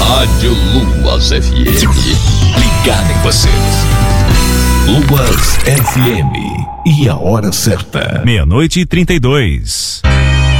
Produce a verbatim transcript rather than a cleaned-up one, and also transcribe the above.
Rádio Luas F M. Ligado em você. Luas F M. E a hora certa. Meia-noite e trinta e dois.